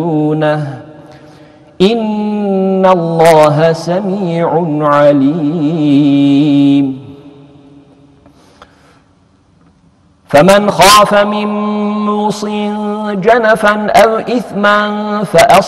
يعبدونه إن الله سميع عليم. فمن خاف من موص جنفا أو إثما